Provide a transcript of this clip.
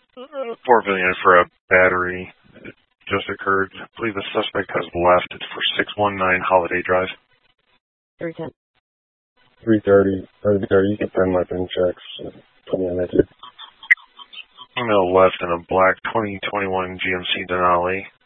4 million for a battery. It just occurred. I believe the suspect has left. It's for 619 Holiday Drive. 310. 330. 330. You can send my pen checks. Put me on that too. Female left in a black 2021 GMC Denali.